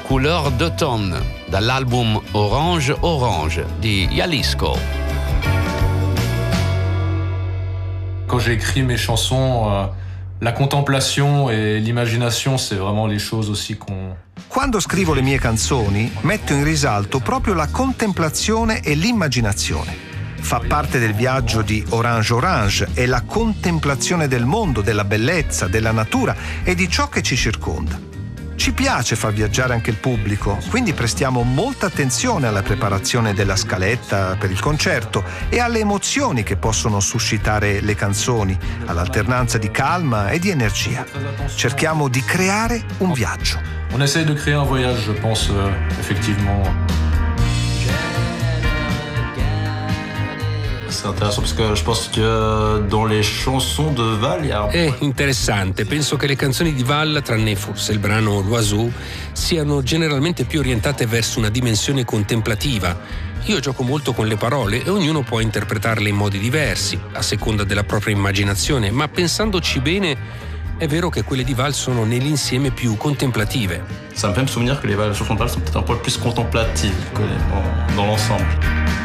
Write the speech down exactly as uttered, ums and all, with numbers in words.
Couleur d'automne, dall'album Orange Orange di Jalisco. Quand j'ai écrit mes chansons, euh, la contemplation et l'imagination, c'est vraiment les choses aussi qu'on... Quando scrivo le mie canzoni, metto in risalto proprio la contemplazione e l'immaginazione. Fa parte del viaggio di Orange Orange è la contemplazione del mondo, della bellezza, della natura e di ciò che ci circonda. Ci piace far viaggiare anche il pubblico, quindi prestiamo molta attenzione alla preparazione della scaletta per il concerto e alle emozioni che possono suscitare le canzoni, all'alternanza di calma e di energia. Cerchiamo di creare un viaggio. On essaye de créer un voyage, je pense, euh, effectivement. C'est intéressant parce que je pense que dans les chansons de Val il y a... È interessante, penso che le canzoni di Val, tranne forse il brano L'Oiseau, siano generalmente più orientate verso una dimensione contemplativa. Io gioco molto con le parole e ognuno può interpretarle in modi diversi, a seconda della propria immaginazione, ma pensandoci bene è vero che quelle di Val sono nell'insieme più contemplative. Ça me fait me souvenir que les chansons de Val sont peut-être un peu plus contemplatives que les, dans, dans l'ensemble.